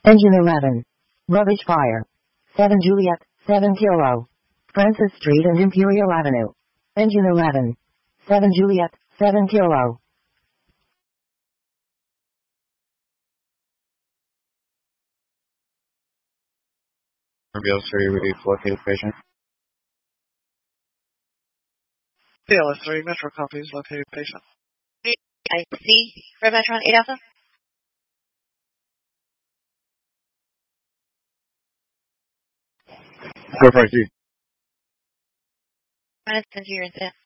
Engine 11. Rubbish fire. 7 Juliet, 7 Kilo. Francis Street and Imperial Avenue. Engine 11. 7 Juliet, 7 Kilo. Beale Street, Relief, located patient. BLS3, Metro copies, located patient. I see. Red Metron 8 Alpha. Go for IT. Minus 10 to your incident.